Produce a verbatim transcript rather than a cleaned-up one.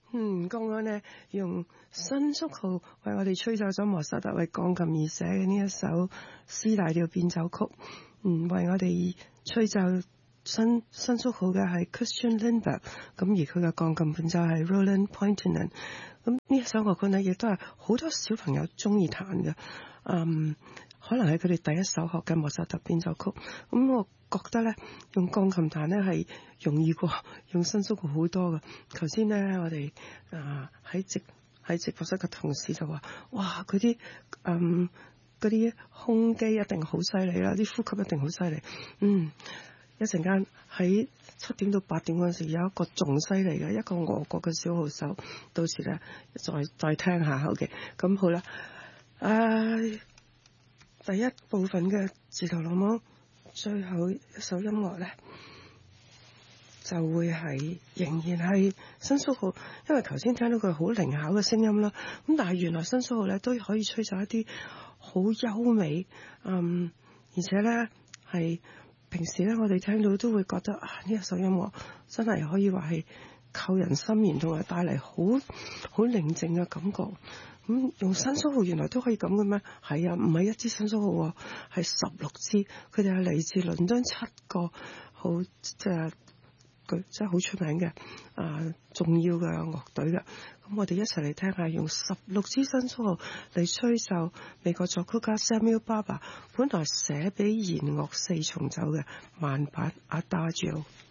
嗯，剛剛呢用新宿號為我哋吹奏咗莫扎特為鋼琴而寫嘅呢一首 C 大調變奏曲。嗯，為我哋吹奏新新宿號嘅係 Christian Lindberg， 咁而佢嘅鋼琴伴奏係 Roland Pointinen。咁呢一首樂曲呢，亦都係好多小朋友中意彈嘅。嗯，可能係佢哋第一首學嘅莫扎特變奏曲。咁我覺得咧，用鋼琴彈咧係容易過用新宿號好多嘅。頭先咧，我哋啊喺直喺直播室嘅同事就話：哇，佢啲嗯嗰啲胸肌一定好犀利啦，啲呼吸一定好犀利。嗯，一陣間喺七點到八點嗰陣時，有一個仲犀利嘅一個俄國嘅小號手，到時咧再再聽下口嘅。咁好啦。啊！第一部分嘅自投羅網，最後一首音樂咧，就會係仍然係新宿號，因為頭先聽到佢好靈巧嘅聲音啦。咁但係原來新宿號咧都可以吹奏一啲好優美，嗯，而且咧係平時咧我哋聽到都會覺得啊，呢一首音樂真係可以話係扣人心弦，同埋帶嚟好好寧靜嘅感覺。咁用新宿號原來都可以咁嘅咩？係啊，唔係一支新宿號喎，係十六支。佢哋係嚟自倫敦七個好即係佢即係好出名嘅啊重要嘅樂隊嘅。咁我哋一齊嚟聽下用十六支新宿號嚟吹奏美國作曲家 Samuel Barber 本來寫俾弦樂四重奏嘅慢板 Adagio。